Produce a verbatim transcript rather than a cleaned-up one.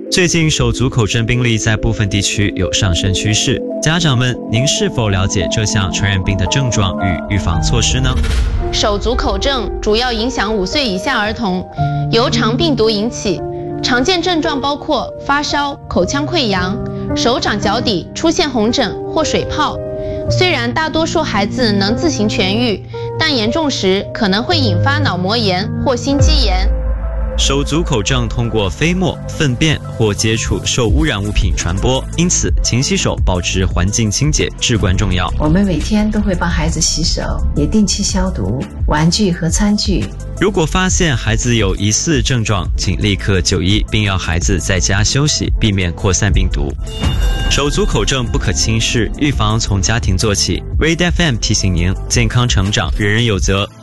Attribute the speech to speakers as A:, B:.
A: 最近手足口症病例在部分地区有上升趋势，家长们，您是否了解这项传染病的症状与预防措施呢？
B: 手足口症主要影响五岁以下儿童，由肠病毒引起，常见症状包括发烧、口腔溃疡、手掌脚底出现红疹或水泡。虽然大多数孩子能自行痊愈，但严重时可能会引发脑膜炎或心肌炎。
A: 手足口症通过飞沫、粪便或接触受污染物品传播，因此勤洗手，保持环境清洁至关重要。
C: 我们每天都会帮孩子洗手，也定期消毒玩具和餐具。
A: 如果发现孩子有疑似症状，请立刻就医，并要孩子在家休息，避免扩散病毒。手足口症不可轻视，预防从家庭做起。V D F M 提醒您，健康成长人人有责。